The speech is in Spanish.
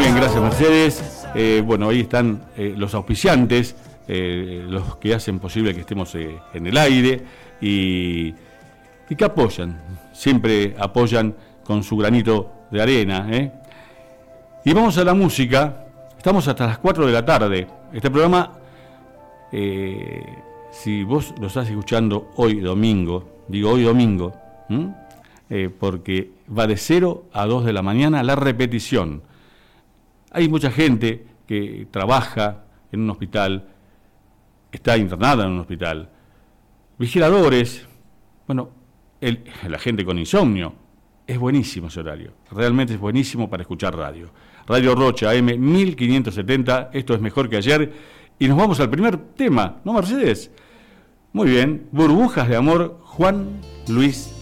bien, gracias Mercedes. Bueno, ahí están los auspiciantes, los que hacen posible que estemos en el aire y que apoyan, siempre apoyan con su granito de arena. Y vamos a la música, estamos hasta las 4 de la tarde. Este programa, si vos lo estás escuchando hoy domingo, digo hoy domingo, porque va de 0 a 2 de la mañana la repetición. Hay mucha gente que trabaja en un hospital, está internada en un hospital, vigiladores, bueno, la gente con insomnio. Es buenísimo ese horario, realmente es buenísimo para escuchar radio. Radio Rocha, AM 1570, esto es mejor que ayer. Y nos vamos al primer tema, ¿no, Mercedes? Muy bien, Burbujas de Amor, Juan Luis